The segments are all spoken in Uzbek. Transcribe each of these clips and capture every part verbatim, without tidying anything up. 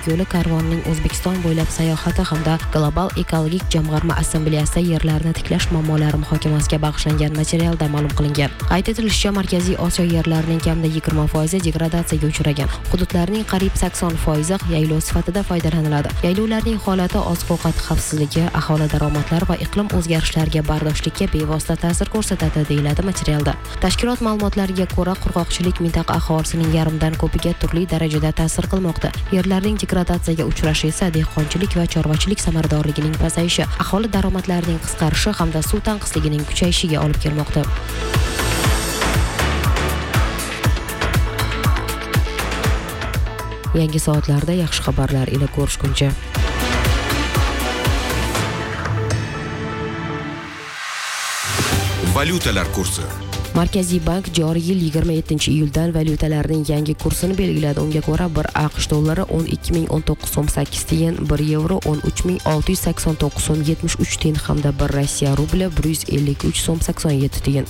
yo'li karvonining O'zbekiston bo'ylab sayohati hamda Global ekologik jamg'arma assambleyasida yerlarni tiklash muammolari muhokamasiga bag'ishlangan materialda ma'lum qilingan. Qayd etilishicha, Markaziy Osiyo yerlarining kamida yigirma foizi degradatsiyaga uchragan. Hududlarning qariyb sakson foizi yaylov sifatida foydalaniladi. Yaylovlarning holati oziq-ovqat xavfsizligi, aholi daromadlari va iqlim o'zgarishlariga bardoshlikka bevosita ta'sir ko'rsatadi, deyiladi materialda. Tashkilot ma'lumotlariga ko'ra, qurg'oqchilik mintaqa aholisining yarmidan ko'piga turli darajada ta'sir qilmoqda. Yerlarning degradatsiyaga uchrashi esa dehqonchilik va chorvachilik samaradorligining pasayishi, aholi daromadlarining qisqarishi hamda suv tanqisligining kuchayishiga olib kelmoqda. Yangi soatlarda yaxshi xabarlar ila ko'rishguncha. Valyutalar kursi. Markaziy bank joriy yil yigirma yettinchi iyuldan valyutalarning yangi kursini belgiladi. Unga ko'ra, bir AQSh dollari o'n ikki ming o'n to'qqiz so'm sakkiz tiyin, bir yevro o'n uch ming olti yuz sakson to'qqiz so'm yetmish uch tiyin hamda bir Rossiya rubli bir yuz ellik uch so'm sakson yetti tiyin.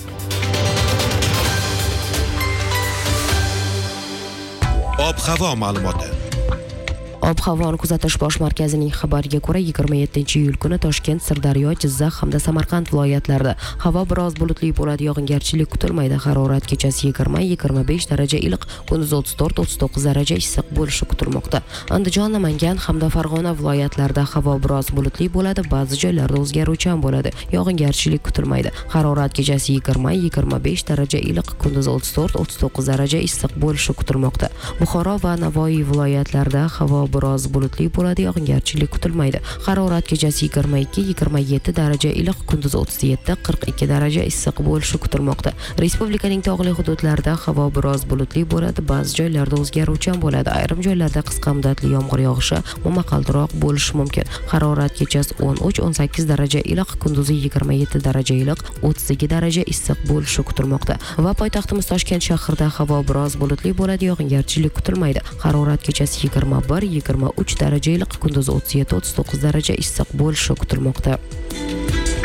Ob-havo ma'lumoti. Ob-havoni kuzatish bosh markazining xabariga ko'ra, yigirma yettinchi iyul kuni Toshkent, Sirdaryo, Jizzax hamda Samarqand viloyatlarida havo biroz bulutli bo'ladi, yog'ingarchilik kutilmaydi. Harorat kechasi yigirma yigirma besh daraja iliq, kunduz o'ttiz to'rt o'ttiz to'qqiz daraja issiq bo'lishi kutilmoqda. Andijon, Namangan hamda Farg'ona viloyatlarida havo biroz bulutli bo'ladi, ba'zi joylarda o'zgaruvchan bo'ladi, yog'ingarchilik kutilmaydi. Harorat kechasi yigirma yigirma besh daraja iliq, kunduz o'ttiz to'rt o'ttiz to'qqiz daraja issiq bo'lishi kutilmoqda. Buxoro va Navoiy viloyatlarida havo biroz bulutli bo'ladi, yog'ingarchilik kutilmaydi. Harorat kechasi yigirma ikki yigirma yetti daraja iliq, kunduz o'ttiz yetti qirq ikki daraja issiq bo'lishi kutilmoqda. Respublikaning tog'li hududlarida havo biroz bulutli bo'ladi, ba'zi joylarda o'zgaruvchan bo'ladi. Ayrim joylarda qisqa muddatli yomg'ir yog'ishi, momaqaldiroq bo'lishi mumkin. Harorat kechasi o'n uch o'n sakkiz daraja iliq, kunduzi yigirma yetti daraja iliq, o'ttiz ikki daraja issiq bo'lishi kutilmoqda. Va poytaxtimiz Toshkent shahrida havo biroz bulutli bo'ladi, yog'ingarchilik kutilmaydi. Harorat kechasi yigirma bir yigirma uch daraja iliq, kunduz o'ttiz yetti o'ttiz to'qqiz daraja issiq bo'lishi kutilmoqda.